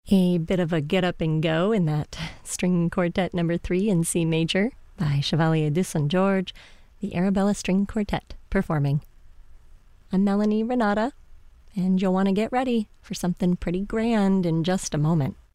A bit of a get up and go in that string quartet number 3 in C major by Chevalier de St. George, the Arabella String Quartet performing. I'm Melanie Renata, and you'll want to get ready for something pretty grand in just a moment.